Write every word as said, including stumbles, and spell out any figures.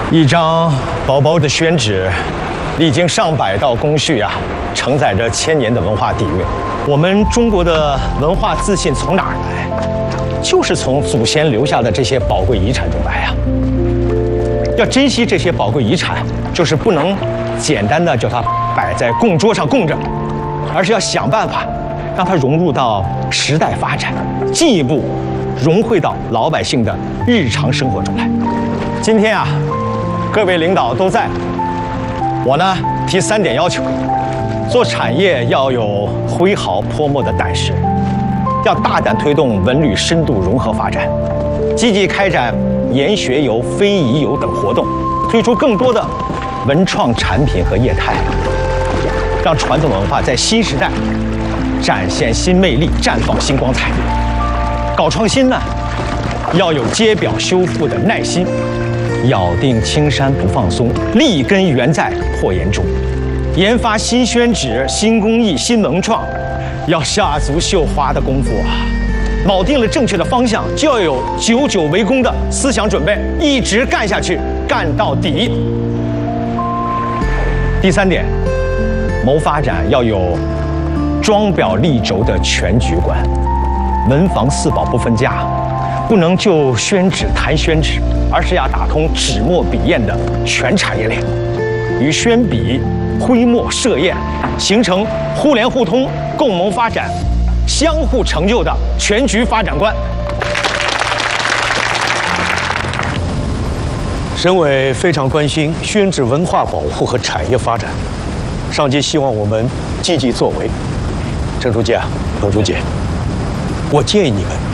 一张薄薄的宣纸，历经上百道工序啊，承载着千年的文化底蕴。我们中国的文化自信从哪儿来？就是从祖先留下的这些宝贵遗产中来呀。要珍惜这些宝贵遗产，就是不能简单的叫它摆在供桌上供着，而是要想办法让它融入到时代发展，进一步融汇到老百姓的日常生活中来。今天啊，各位领导都在，我呢提三点要求：做产业要有挥毫泼墨的胆识，要大胆推动文旅深度融合发展，积极开展研学游、非遗游等活动，推出更多的文创产品和业态，让传统文化在新时代展现新魅力，绽放新光彩。搞创新呢，要有揭表修复的耐心，咬定青山不放松，立根原在破岩中。研发新宣纸、新工艺、新文创，要下足绣花的功夫啊！铆定了正确的方向，就要有久久为功的思想准备，一直干下去，干到底。第三点，谋发展要有装裱立轴的全局观，文房四宝不分家，不能就宣纸谈宣纸，而是要打通纸墨笔砚的全产业链，与宣笔、徽墨、设砚形成互联互通、共谋发展、相互成就的全局发展观。 省委非常关心宣纸文化保护和产业发展，上级希望我们积极作为。陈书记啊，董书记，我建议你们